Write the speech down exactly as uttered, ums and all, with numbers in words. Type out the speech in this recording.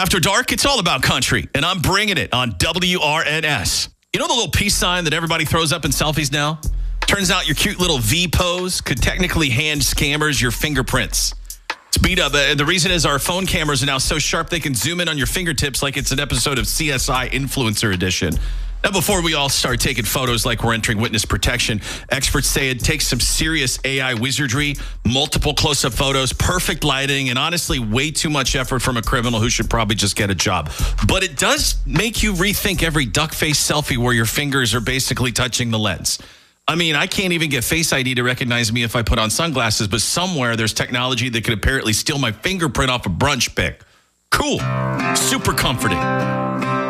After dark, it's all about country, and I'm bringing it on W R N S. You know the little peace sign that everybody throws up in selfies now? Turns out your cute little V pose could technically hand scammers your fingerprints. Speed up. And the reason is our phone cameras are now so sharp they can zoom in on your fingertips like it's an episode of C S I Influencer Edition. Now, before we all start taking photos like we're entering witness protection, experts say it takes some serious A I wizardry, multiple close-up photos, perfect lighting, and honestly, way too much effort from a criminal who should probably just get a job. But it does make you rethink every duck-face selfie where your fingers are basically touching the lens. I mean, I can't even get Face I D to recognize me if I put on sunglasses, but somewhere there's technology that could apparently steal my fingerprint off a brunch pic. Cool. Super comforting.